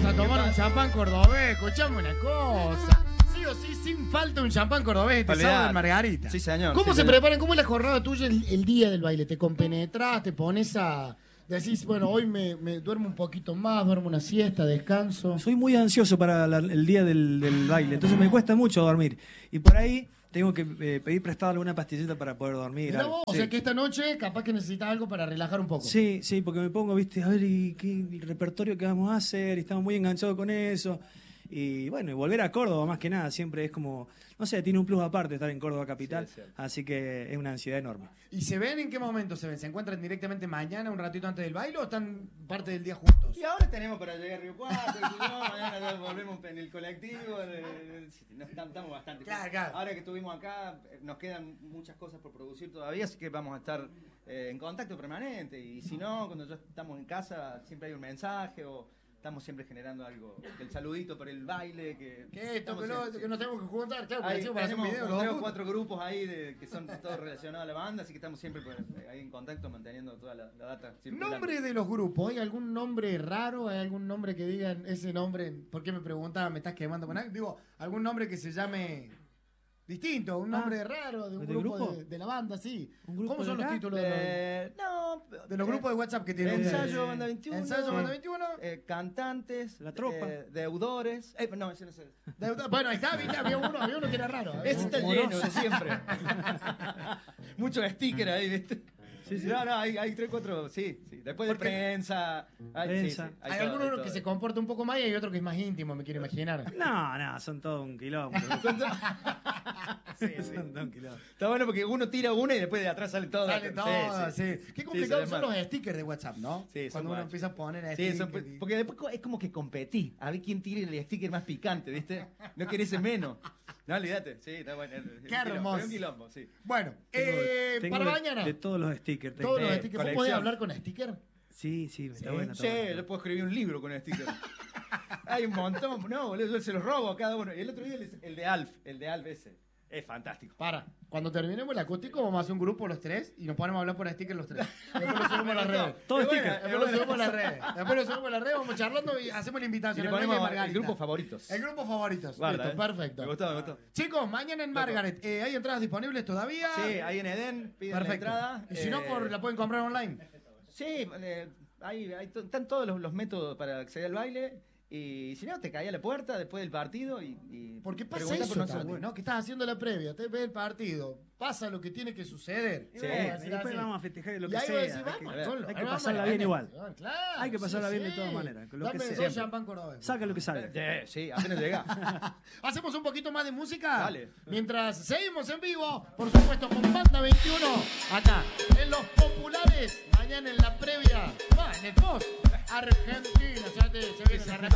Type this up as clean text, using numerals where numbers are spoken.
a tomar un champán cordobés. Escuchame una cosa. Sí o sí, sin falta un champán cordobés este sábado en Margarita. Sí, señor. ¿Cómo sí, se señor. preparan? ¿Cómo es la jornada tuya el día del baile? ¿Te compenetras? ¿Te pones a...? Decís, bueno, hoy me duermo un poquito más, duermo una siesta, descanso. Soy muy ansioso para el día del baile, entonces me cuesta mucho dormir. Y por ahí tengo que pedir prestado alguna pastillita para poder dormir. Mirá vos, o sea que esta noche capaz que necesitas algo para relajar un poco. Sí, sí, porque me pongo, viste, a ver, ¿y qué el repertorio que vamos a hacer? Y estamos muy enganchados con eso. Y bueno, y volver a Córdoba más que nada, siempre es como, no sé, tiene un plus aparte estar en Córdoba capital, Sí, así que es una ansiedad enorme. ¿Y se ven en qué momento se ven? ¿Se encuentran directamente mañana, un ratito antes del baile, o están parte del día juntos? Y ahora tenemos para llegar a Río Cuarto, mañana ya volvemos en el colectivo, estamos bastante. Claro. Ahora que estuvimos acá, nos quedan muchas cosas por producir todavía, así que vamos a estar en contacto permanente. Y si no, cuando ya estamos en casa, siempre hay un mensaje o estamos siempre generando algo. El saludito por el baile. Que esto, que nos tenemos que juntar, claro, ahí para hacer un video. tenemos 3 o 4 grupos ahí que son todos relacionados a la banda, así que estamos siempre ahí en contacto, manteniendo toda la data circulando. ¿Nombre de los grupos? ¿Hay algún nombre raro? ¿Hay algún nombre que digan ese nombre? ¿Por qué me preguntaba, me estás quemando con algo? Digo, algún nombre que se llame distinto, un nombre raro de un grupo de la banda, sí. ¿Cómo son los títulos de los grupos de WhatsApp que tienen? Ensayo Banda 21. Ensayo Banda 21. Cantantes. La Tropa. Deudores. No, ese no es. Bueno, ahí está, ¿viste? Había uno que era raro. Ese está lleno de siempre. Muchos stickers ahí, ¿viste? Sí. No, hay 3, 4, sí. Después de prensa. Hay alguno que se comporta un poco más y hay otro que es más íntimo, me quiero imaginar. No, son todo un quilombo. Sí. Son todo un quilombo. Está bueno porque uno tira una y después de atrás sale todo. Sí. Qué complicados son los stickers de WhatsApp, ¿no? Sí, cuando uno empieza a poner stickers. Sí, porque después es como que competí. A ver quién tira el sticker más picante, ¿viste? No querés ese menos. No, olvídate. Sí, está bueno. Qué hermoso. Un quilombo, sí. Bueno, tengo para mañana. De todos los stickers. Todos los stickers. ¿Vos podés hablar con stickers? Sí, está bueno. Sí, yo puedo escribir un libro con stickers. Hay un montón. No, boludo, yo se los robo a cada uno. Y el otro día el de Alf ese. Es fantástico. Cuando terminemos el acústico vamos a hacer un grupo los tres y nos ponemos a hablar por stickers los tres. Después lo subimos a las redes. Todo sticker. Después lo subimos a las redes. Vamos charlando y hacemos la invitación. Y le ponemos el grupo favoritos. El grupo favoritos. Guarda, listo, perfecto. Me gustó. Chicos, mañana en Margaret. ¿Hay entradas disponibles todavía? Sí, ahí en Edén piden la entrada. Y si no, la pueden comprar online. Sí, están todos los métodos para acceder al baile. Y si no, te caía a la puerta después del partido y porque pasa eso también, ¿no? Que estás haciendo la previa, te ves el partido, pasa lo que tiene que suceder. Sí, y después vamos a festejar lo que sea. Hay que pasarla bien igual. Claro, hay que pasarla bien de todas maneras. Dame 2 champán cordobés. Saca lo que sale. Sí, apenas llega. ¿Hacemos un poquito más de música? Dale. Mientras seguimos en vivo, por supuesto, con Banda 21, acá, en Los Populares, mañana en la previa, en el post, Argentina, se viene la